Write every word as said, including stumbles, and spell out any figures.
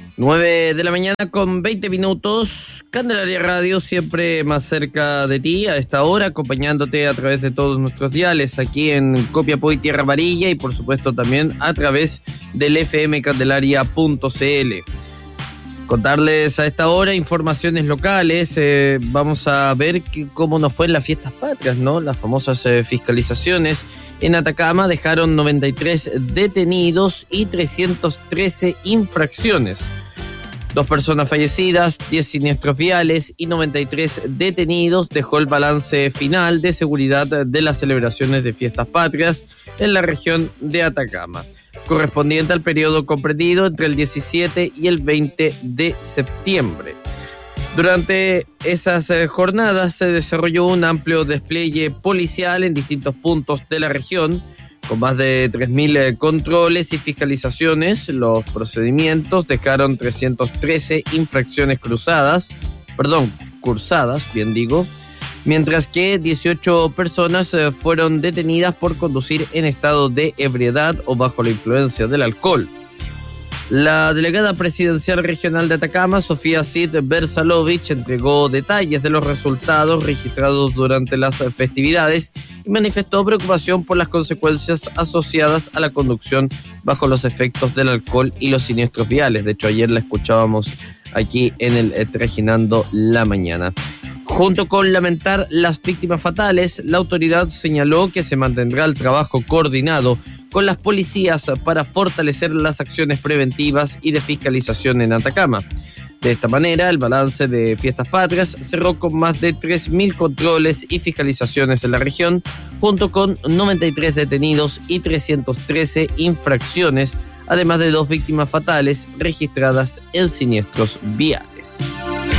nueve de la mañana con veinte minutos, Candelaria Radio, siempre más cerca de ti a esta hora, acompañándote a través de todos nuestros diales aquí en Copiapó y Tierra Amarilla y por supuesto también a través del f m candelaria punto c l. Contarles a esta hora informaciones locales, eh, vamos a ver que, cómo nos fue en las fiestas patrias, ¿no? Las famosas eh, fiscalizaciones en Atacama dejaron noventa y tres detenidos y trescientas trece infracciones. Dos personas fallecidas, diez siniestros viales y noventa y tres detenidos dejó el balance final de seguridad de las celebraciones de fiestas patrias en la región de Atacama, correspondiente al periodo comprendido entre el diecisiete y el veinte de septiembre. Durante esas eh, jornadas se desarrolló un amplio despliegue policial en distintos puntos de la región, con más de tres mil eh, controles y fiscalizaciones. Los procedimientos dejaron trescientas trece infracciones cruzadas, perdón, cursadas, bien digo, mientras que dieciocho personas eh, fueron detenidas por conducir en estado de ebriedad o bajo la influencia del alcohol. La delegada presidencial regional de Atacama, Sofía Cid Bersalovich, entregó detalles de los resultados registrados durante las festividades y manifestó preocupación por las consecuencias asociadas a la conducción bajo los efectos del alcohol y los siniestros viales. De hecho, ayer la escuchábamos aquí en el eh, Trajinando la Mañana. Junto con lamentar las víctimas fatales, la autoridad señaló que se mantendrá el trabajo coordinado con las policías para fortalecer las acciones preventivas y de fiscalización en Atacama. De esta manera, el balance de Fiestas Patrias cerró con más de tres mil controles y fiscalizaciones en la región, junto con noventa y tres detenidos y trescientas trece infracciones, además de dos víctimas fatales registradas en siniestros viales.